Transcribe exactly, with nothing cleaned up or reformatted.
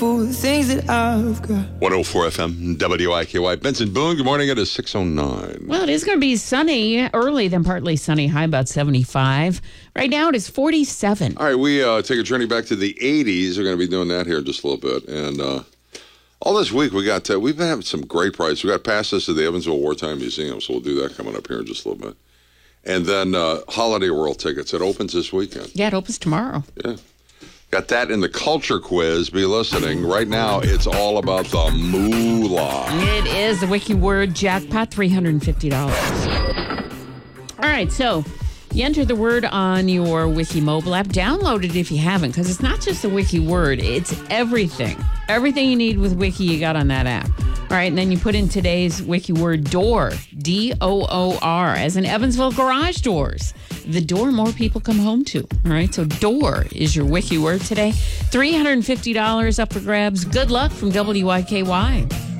grateful for the things that I've got. one oh four F M, W I K Y. Benson Boone, good morning. It is six oh nine. Well, it is going to be sunny early, then partly sunny, high about seventy-five. Right now it is forty-seven. All right, we uh, take a journey back to the eighties. We're going to be doing that here in just a little bit. And uh, all this week, we got to, we've been having some great prizes. We got passes to the Evansville Wartime Museum, so we'll do that coming up here in just a little bit. And then uh, Holiday World tickets. It opens this weekend. Yeah, it opens tomorrow. Yeah. Got that in the culture quiz. Be listening. Right now, it's all about the moolah. It is the Wiki Word jackpot, three hundred fifty dollars. All right, so you enter the word on your Wiki mobile app. Download it if you haven't, because it's not just the Wiki Word. It's everything. Everything you need with Wiki, you got on that app. All right, and then you put in today's Wiki word, door, D O O R, as in Evansville garage doors. The door more people come home to. All right, so door is your Wiki word today. three hundred fifty dollars up for grabs. Good luck from W I K Y.